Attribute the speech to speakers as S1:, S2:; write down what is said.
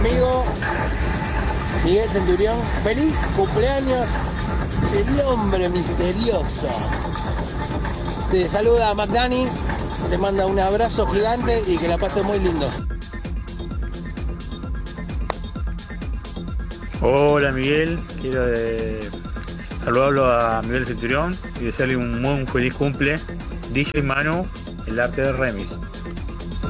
S1: amigo Miguel Centurión. Feliz cumpleaños, el hombre misterioso. Te saluda McDani, te manda un abrazo gigante y que la pases muy lindo.
S2: Hola Miguel, quiero saludarlo a Miguel Centurión y desearle un muy feliz cumple. DJ Manu, el arte de Remis.